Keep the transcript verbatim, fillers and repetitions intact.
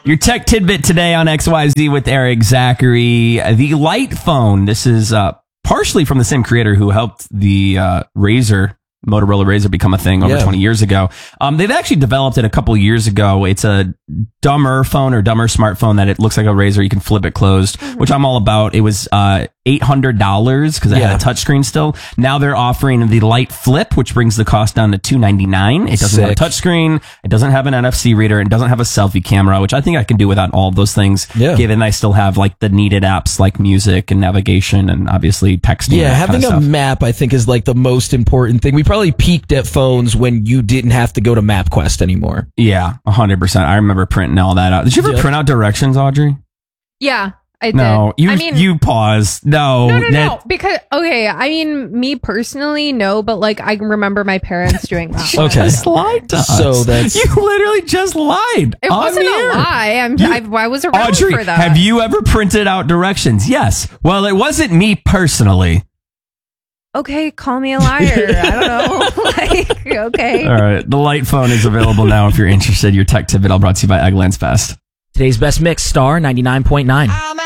Your tech tidbit today on X Y Z with Eric Zachary. The Light phone. This is uh, partially from the same creator who helped the uh, Razr, Motorola Razr, become a thing over Yeah. twenty years ago. Um, they've actually developed it a couple years ago. It's a dumber phone or dumber smartphone that it looks like a Razr. You can flip it closed, which I'm all about. It was uh, eight hundred dollars because it Yeah. had a touchscreen still. Now they're offering the Light Flip, which brings the cost down to two ninety-nine. It doesn't have a Sick. touchscreen. It doesn't have an N F C reader. It doesn't have a selfie camera, which I think I can do without all of those things. Yeah. Given I still have like the needed apps like music and navigation and obviously texting. Yeah, and that having kind a of stuff. map, I think, is like the most important thing. We probably peaked at phones when you didn't have to go to MapQuest anymore. Yeah, one hundred percent. I remember printing all that out. Did you ever Yeah. print out directions, Audrey? Yeah, I did. No, you I mean, you pause. No, no, no, that- no. Because okay, I mean, me personally, no, but like I remember my parents doing that. Okay. Just lied to us. So that's- you literally just lied. It on wasn't the a air. lie. I'm, You- I've, I was around Audrey, for that. have you ever printed out directions? Yes. Well, it wasn't me personally. Okay, call me a liar. I don't know. like, okay. All right. The Light phone is available now if you're interested. Your tech tidbit all brought to you by Egglands Fest. Today's best mix, Star ninety-nine point nine.